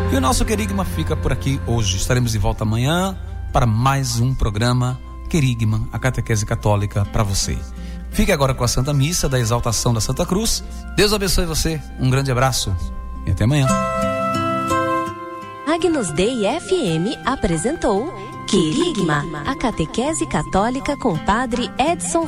E o nosso Querigma fica por aqui hoje. Estaremos de volta amanhã para mais um programa Querigma, a catequese católica para você. Fique agora com a Santa Missa da Exaltação da Santa Cruz. Deus abençoe você. Um grande abraço e até amanhã. Agnus Dei FM apresentou Querigma, a catequese católica com o Padre Edson